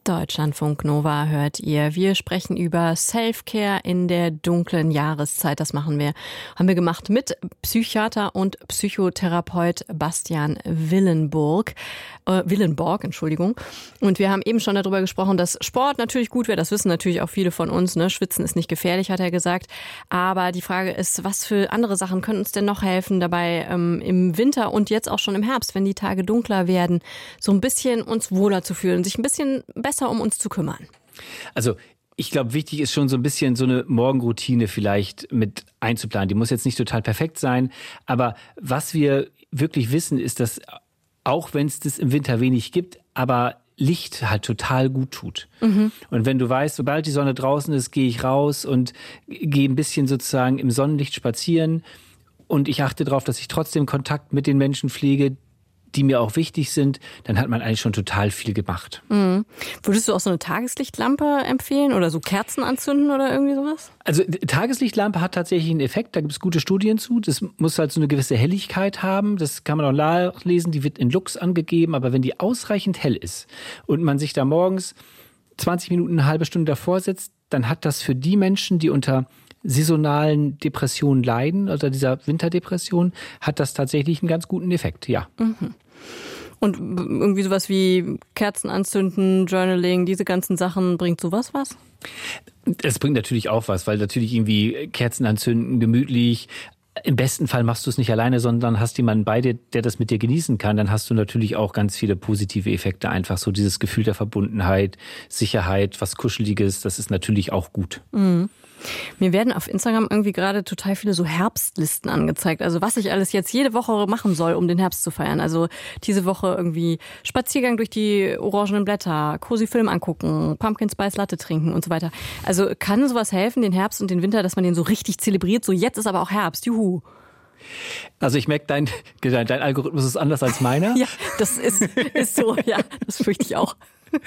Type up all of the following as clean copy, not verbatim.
Deutschlandfunk Nova hört ihr. Wir sprechen über Self-Care in der dunklen Jahreszeit. Das haben wir gemacht mit Psychiater und Psychotherapeut Bastian Willenborg. Und wir haben eben schon darüber gesprochen, dass Sport natürlich gut wäre. Das wissen natürlich auch viele von uns. Ne? Schwitzen ist nicht gefährlich, hat er gesagt. Aber die Frage ist, was für andere Sachen können uns denn noch helfen, dabei im Winter und jetzt auch schon im Herbst, wenn die Tage dunkler werden, so ein bisschen uns wohler zu fühlen, sich ein bisschen besser um uns zu kümmern? Also ich glaube, wichtig ist schon so ein bisschen so eine Morgenroutine vielleicht mit einzuplanen. Die muss jetzt nicht total perfekt sein, aber was wir wirklich wissen, ist, dass auch wenn es das im Winter wenig gibt, aber Licht halt total gut tut. Mhm. Und wenn du weißt, sobald die Sonne draußen ist, gehe ich raus und gehe ein bisschen sozusagen im Sonnenlicht spazieren und ich achte darauf, dass ich trotzdem Kontakt mit den Menschen pflege, die mir auch wichtig sind, dann hat man eigentlich schon total viel gemacht. Mhm. Würdest du auch so eine Tageslichtlampe empfehlen oder so Kerzen anzünden oder irgendwie sowas? Also Tageslichtlampe hat tatsächlich einen Effekt, da gibt es gute Studien zu. Das muss halt so eine gewisse Helligkeit haben, das kann man auch nachlesen, die wird in Lux angegeben, aber wenn die ausreichend hell ist und man sich da morgens 20 Minuten, eine halbe Stunde davor setzt, dann hat das für die Menschen, die unter saisonalen Depressionen leiden, also dieser Winterdepression, hat das tatsächlich einen ganz guten Effekt, ja. Mhm. Und irgendwie sowas wie Kerzen anzünden, Journaling, diese ganzen Sachen, bringt sowas was? Es bringt natürlich auch was, weil natürlich irgendwie Kerzen anzünden, gemütlich. Im besten Fall machst du es nicht alleine, sondern hast jemanden bei dir, der das mit dir genießen kann. Dann hast du natürlich auch ganz viele positive Effekte. Einfach so dieses Gefühl der Verbundenheit, Sicherheit, was Kuscheliges, das ist natürlich auch gut. Mhm. Mir werden auf Instagram irgendwie gerade total viele so Herbstlisten angezeigt. Also was ich alles jetzt jede Woche machen soll, um den Herbst zu feiern. Also diese Woche irgendwie Spaziergang durch die orangenen Blätter, cozy Film angucken, Pumpkin Spice Latte trinken und so weiter. Also kann sowas helfen, den Herbst und den Winter, dass man den so richtig zelebriert? So jetzt ist aber auch Herbst, juhu. Also ich merke, dein Algorithmus ist anders als meiner. Ja, das ist so, ja, das fürchte ich auch.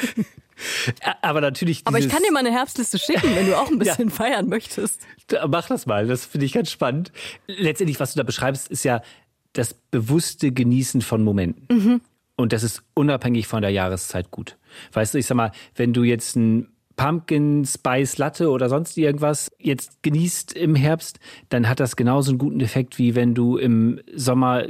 Aber natürlich. Aber ich kann dir mal eine Herbstliste schicken, wenn du auch ein bisschen feiern möchtest. Mach das mal, das finde ich ganz spannend. Letztendlich, was du da beschreibst, ist ja das bewusste Genießen von Momenten. Mhm. Und das ist unabhängig von der Jahreszeit gut. Weißt du, ich sag mal, wenn du jetzt ein Pumpkin Spice Latte oder sonst irgendwas jetzt genießt im Herbst, dann hat das genauso einen guten Effekt, wie wenn du im Sommer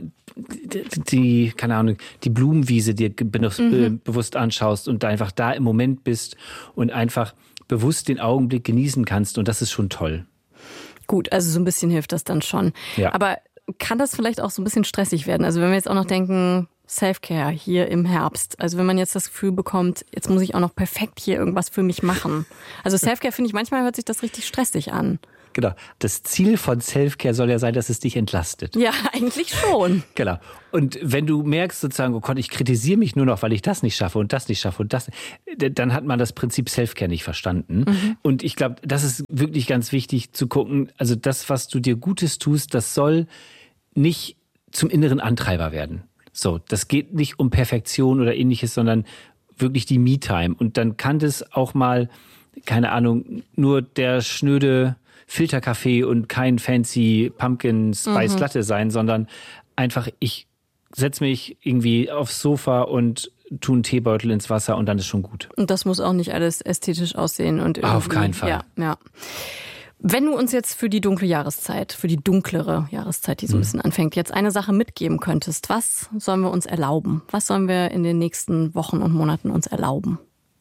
die Blumenwiese dir bewusst anschaust und einfach da im Moment bist und einfach bewusst den Augenblick genießen kannst. Und das ist schon toll. Gut, also so ein bisschen hilft das dann schon. Ja. Aber kann das vielleicht auch so ein bisschen stressig werden? Also wenn wir jetzt auch noch denken, Self-Care hier im Herbst. Also wenn man jetzt das Gefühl bekommt, jetzt muss ich auch noch perfekt hier irgendwas für mich machen. Also Self-Care finde ich, manchmal hört sich das richtig stressig an. Genau. Das Ziel von Self-Care soll ja sein, dass es dich entlastet. Ja, eigentlich schon. Genau. Und wenn du merkst sozusagen, oh Gott, ich kritisiere mich nur noch, weil ich das nicht schaffe und das nicht schaffe und das, dann hat man das Prinzip Self-Care nicht verstanden. Mhm. Und ich glaube, das ist wirklich ganz wichtig zu gucken. Also das, was du dir Gutes tust, das soll nicht zum inneren Antreiber werden. So, das geht nicht um Perfektion oder ähnliches, sondern wirklich die Me-Time. Und dann kann das auch mal, keine Ahnung, nur der schnöde Filterkaffee und kein fancy Pumpkin Spice Latte sein, sondern einfach, ich setze mich irgendwie aufs Sofa und tue einen Teebeutel ins Wasser und dann ist schon gut. Und das muss auch nicht alles ästhetisch aussehen. Und irgendwie, auf keinen Fall. Ja. Wenn du uns jetzt für die dunkle Jahreszeit, für die dunklere Jahreszeit, die so ein bisschen anfängt, jetzt eine Sache mitgeben könntest, was sollen wir uns erlauben? Was sollen wir in den nächsten Wochen und Monaten uns erlauben?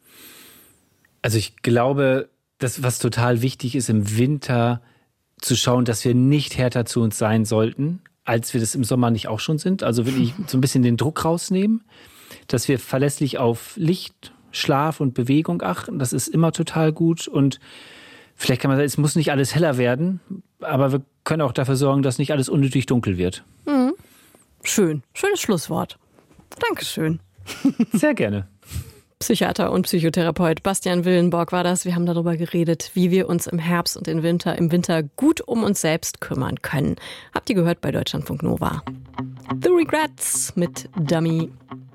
Also ich glaube, das, was total wichtig ist, im Winter zu schauen, dass wir nicht härter zu uns sein sollten, als wir das im Sommer nicht auch schon sind. Also wirklich so ein bisschen den Druck rausnehmen, dass wir verlässlich auf Licht, Schlaf und Bewegung achten. Das ist immer total gut und vielleicht kann man sagen, es muss nicht alles heller werden, aber wir können auch dafür sorgen, dass nicht alles unnötig dunkel wird. Mhm. Schön. Schönes Schlusswort. Dankeschön. Sehr gerne. Psychiater und Psychotherapeut Bastian Willenborg war das. Wir haben darüber geredet, wie wir uns im Herbst und im Winter gut um uns selbst kümmern können. Habt ihr gehört bei Deutschlandfunk Nova. The Regrets mit Dummy.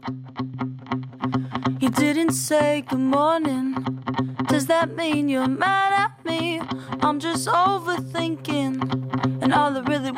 You didn't say good morning. Does that mean you're mad at me? I'm just overthinking, and all I really